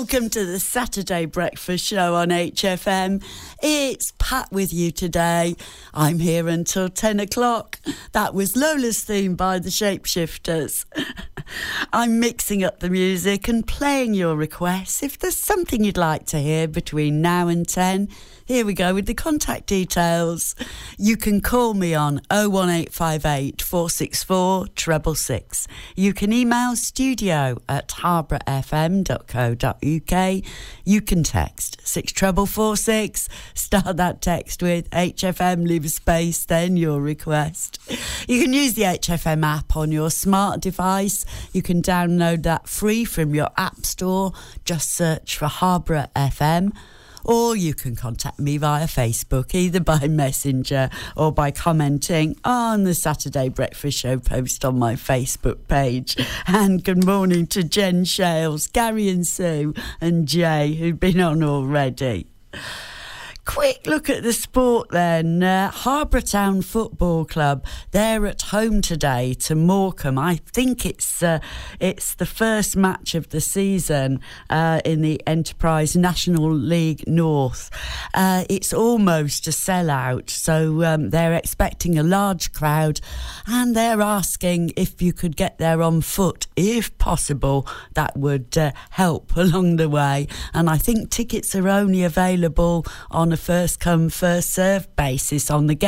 Welcome to the Saturday Breakfast Show on HFM. It's Pat with you today. I'm here until 10 o'clock. That was Lola's theme by the Shapeshifters. I'm mixing up the music and playing your requests. If there's something you'd like to hear between now and 10, here we go with the contact details. You can call me on 01858 464 666. You can email studio@harbourfm.co.uk. You can text 64446. Start that text with HFM, leave a space, then your request. You can use the HFM app on your smart device. You can download that free from your app store. Just search for Harbour FM. Or you can contact me via Facebook, either by Messenger or by commenting on the Saturday Breakfast Show post on my Facebook page. And good morning to Jen Shales, Gary and Sue and Jay, who've been on already. Quick look at the sport then. Harbour Town Football Club, they're at home today to Morecambe. I think it's the first match of the season in the Enterprise National League North. It's almost a sellout, so they're expecting a large crowd, and they're asking if you could get there on foot, if possible. That would help along the way. And I think tickets are only available on a first come, first served basis on the